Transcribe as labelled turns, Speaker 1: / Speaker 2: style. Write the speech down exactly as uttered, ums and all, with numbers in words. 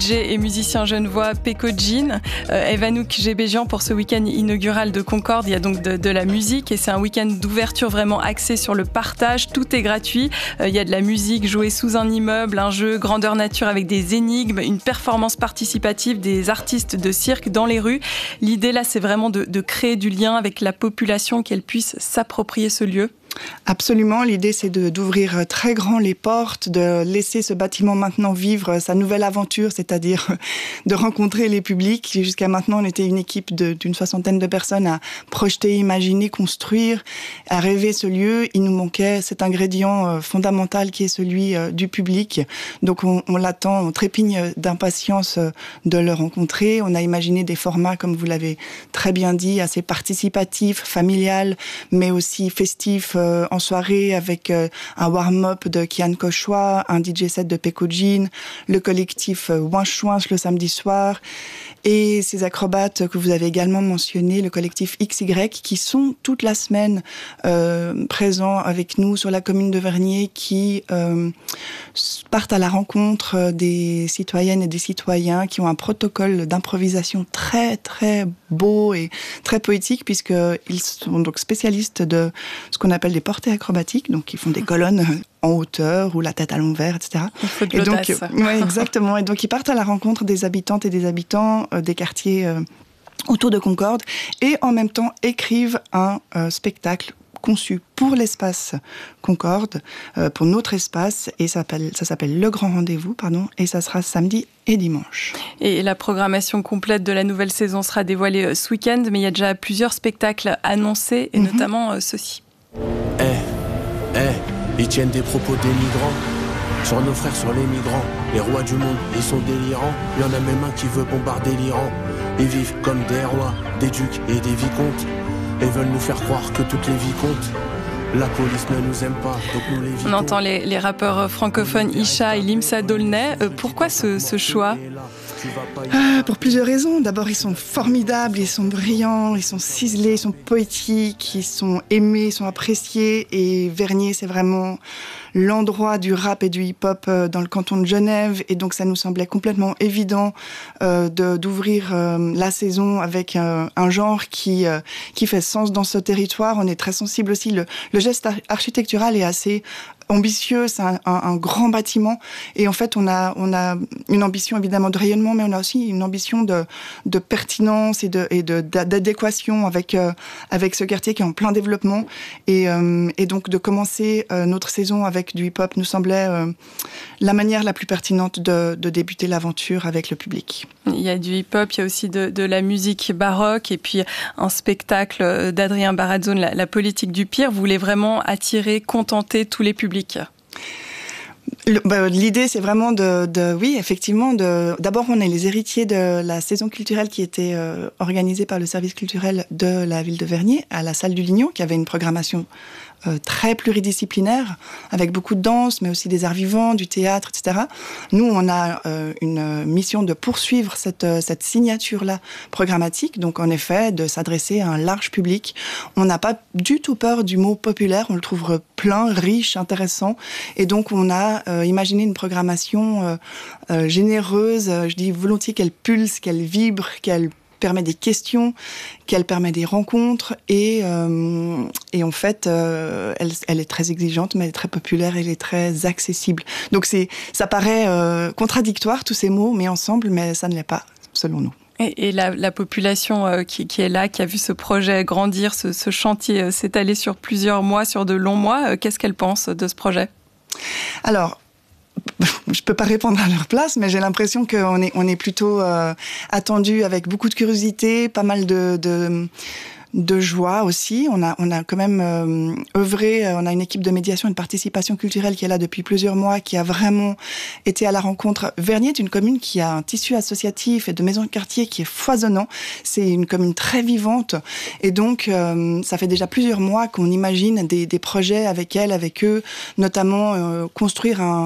Speaker 1: J et musicien genevois Peko Jean, euh, Evanouk Gebéjian pour ce week-end inaugural de Concorde. Il y a donc de, de la musique et c'est un week-end d'ouverture vraiment axé sur le partage. Tout est gratuit. Euh, il y a de la musique jouée sous un immeuble, un jeu grandeur nature avec des énigmes, une performance participative, des artistes de cirque dans les rues. L'idée là, c'est vraiment de, de créer du lien avec la population, qu'elle puisse s'approprier ce lieu.
Speaker 2: Absolument, l'idée c'est de, d'ouvrir très grand les portes, de laisser ce bâtiment maintenant vivre sa nouvelle aventure, c'est-à-dire de rencontrer les publics. Jusqu'à maintenant, on était une équipe de, d'une soixantaine de personnes à projeter, imaginer, construire, à rêver ce lieu. Il nous manquait cet ingrédient fondamental qui est celui du public. Donc on, on l'attend, on trépigne d'impatience de le rencontrer. On a imaginé des formats, comme vous l'avez très bien dit, assez participatifs, familial, mais aussi festifs, en soirée avec un warm-up de Kian Kochois, un D J set de Peko Jean, le collectif Ouinchouinch le samedi soir et ces acrobates que vous avez également mentionnés, le collectif X Y, qui sont toute la semaine euh, présents avec nous sur la commune de Vernier, qui euh, partent à la rencontre des citoyennes et des citoyens, qui ont un protocole d'improvisation très très beau et très poétique, puisqu'ils sont donc spécialistes de ce qu'on appelle des portées acrobatiques, donc ils font des colonnes en hauteur ou la tête à l'envers, et cetera.
Speaker 1: Il faut de
Speaker 2: et donc,
Speaker 1: ouais,
Speaker 2: exactement. Et donc ils partent à la rencontre des habitantes et des habitants euh, des quartiers euh, autour de Concorde et en même temps écrivent un euh, spectacle conçu pour l'espace Concorde, euh, pour notre espace, et ça s'appelle, ça s'appelle Le Grand Rendez-vous, pardon, et ça sera samedi et dimanche.
Speaker 1: Et la programmation complète de la nouvelle saison sera dévoilée ce week-end, mais il y a déjà plusieurs spectacles annoncés, et mm-hmm. notamment euh, ceux-ci.
Speaker 3: Eh, eh, ils tiennent des propos dénigrants sur nos frères, sur les migrants. Les rois du monde, ils sont délirants. Il y en a même un qui veut bombarder l'Iran. Ils vivent comme des rois, des ducs et des vicomtes, et veulent nous faire croire que toutes les vies comptent. La police ne nous aime pas, donc nous les vivons.
Speaker 1: On entend les, les rappeurs francophones Isha et Limsa Dolnay. Euh, pourquoi ce, ce choix ?
Speaker 2: Euh, pour plusieurs raisons. D'abord, ils sont formidables, ils sont brillants, ils sont ciselés, ils sont poétiques, ils sont aimés, ils sont appréciés. Et Vernier, c'est vraiment l'endroit du rap et du hip-hop dans le canton de Genève. Et donc, ça nous semblait complètement évident euh, de, d'ouvrir euh, la saison avec euh, un genre qui, euh, qui fait sens dans ce territoire. On est très sensible aussi. Le, le geste architectural est assez ambitieux, c'est un, un, un grand bâtiment et en fait on a, on a une ambition évidemment de rayonnement, mais on a aussi une ambition de, de pertinence et, de, et de, d'adéquation avec, euh, avec ce quartier qui est en plein développement et, euh, et donc de commencer euh, notre saison avec du hip-hop nous semblait euh, la manière la plus pertinente de, de débuter l'aventure avec le public.
Speaker 1: Il y a du hip-hop, il y a aussi de, de la musique baroque et puis un spectacle d'Adrien Barazzone, la, la politique du pire. Vous voulez vraiment attirer, contenter tous les publics?
Speaker 2: Le, bah, l'idée, c'est vraiment de, de oui, effectivement, de, d'abord, on est les héritiers de la saison culturelle qui était euh, organisée par le service culturel de la ville de Vernier, à la salle du Lignon, qui avait une programmation euh, très pluridisciplinaire, avec beaucoup de danse, mais aussi des arts vivants, du théâtre, et cetera. Nous, on a euh, une mission de poursuivre cette, cette signature-là programmatique, donc en effet, de s'adresser à un large public. On n'a pas du tout peur du mot populaire, on le trouve plein, riche, intéressant, et donc on a euh, imaginé une programmation euh, euh, généreuse, je dis volontiers qu'elle pulse, qu'elle vibre, qu'elle permet des questions, qu'elle permet des rencontres et, euh, et en fait, euh, elle, elle est très exigeante, mais elle est très populaire, elle est très accessible. Donc c'est, ça paraît euh, contradictoire, tous ces mots, mais ensemble, mais ça ne l'est pas, selon nous.
Speaker 1: Et, et la, la population euh, qui, qui est là, qui a vu ce projet grandir, ce, ce chantier euh, s'étaler sur plusieurs mois, sur de longs mois, euh, qu'est-ce qu'elle pense de ce projet ?
Speaker 2: Alors, je peux pas répondre à leur place, mais j'ai l'impression qu'on est, on est plutôt euh, attendu avec beaucoup de curiosité, pas mal de, de, de joie aussi. On a, on a quand même euh, œuvré, on a une équipe de médiation et de participation culturelle qui est là depuis plusieurs mois, qui a vraiment été à la rencontre. Vernier est une commune qui a un tissu associatif et de maisons de quartier qui est foisonnant. C'est une commune très vivante et donc euh, ça fait déjà plusieurs mois qu'on imagine des, des projets avec elle, avec eux, notamment euh, construire un